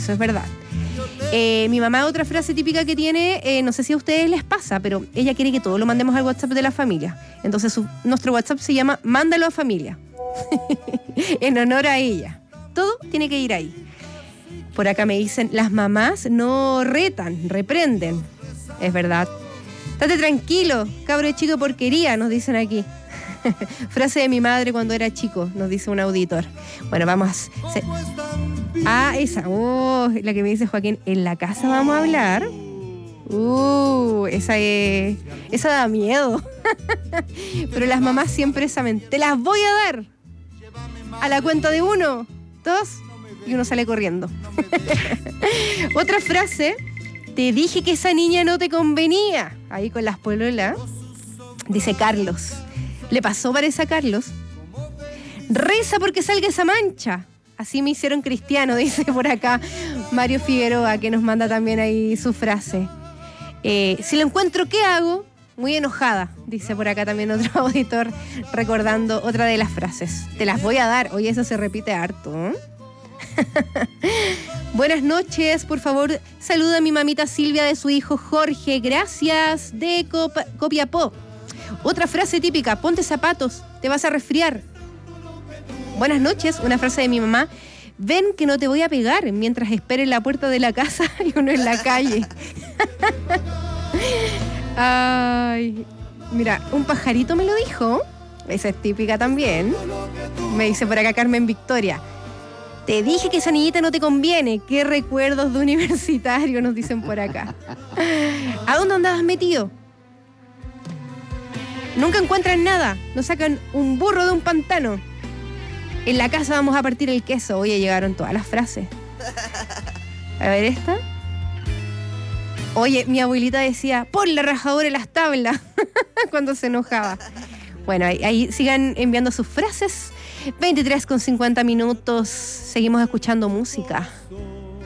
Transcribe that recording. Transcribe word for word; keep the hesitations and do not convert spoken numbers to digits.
eso es verdad. Eh, mi mamá, otra frase típica que tiene, eh, no sé si a ustedes les pasa, pero ella quiere que todo lo mandemos al WhatsApp de la familia. Entonces su, nuestro WhatsApp se llama Mándalo a Familia. En honor a ella. Todo tiene que ir ahí. Por acá me dicen, las mamás no retan, reprenden. Es verdad. Estate tranquilo, cabro de chico porquería, nos dicen aquí. Frase de mi madre cuando era chico, nos dice un auditor. Bueno, vamos a... Se... Ah, esa. Oh, la que me dice Joaquín. ¿En la casa vamos a hablar? Uh, esa es... Esa da miedo. Pero las mamás siempre saben. Te las voy a dar. A la cuenta de uno, dos, y uno sale corriendo. Otra frase. Te dije que esa niña no te convenía. Ahí con las pololas. Dice Carlos. Le pasó parece a Carlos. Reza porque salga esa mancha. Así me hicieron cristiano, dice por acá Mario Figueroa, que nos manda también ahí su frase. Eh, si lo encuentro, ¿qué hago? Muy enojada, dice por acá también otro auditor, recordando otra de las frases. Te las voy a dar. Oye, eso se repite harto, ¿eh? Buenas noches, por favor, saluda a mi mamita Silvia de su hijo Jorge. Gracias, de Cop- Copiapó. Otra frase típica, ponte zapatos, te vas a resfriar. Buenas noches, una frase de mi mamá. Ven que no te voy a pegar mientras espere en la puerta de la casa y uno en la calle. Ay, mira, un pajarito me lo dijo. Esa es típica también. Me dice por acá Carmen Victoria. Te dije que esa niñita no te conviene. Qué recuerdos de universitario, nos dicen por acá. ¿A dónde andabas metido? Nunca encuentran nada. Nos sacan un burro de un pantano. En la casa vamos a partir el queso. Oye, llegaron todas las frases. A ver esta. Oye, mi abuelita decía, pon la rajadora en las tablas, cuando se enojaba. Bueno, ahí, ahí sigan enviando sus frases. veintitrés con cincuenta minutos. Seguimos escuchando música.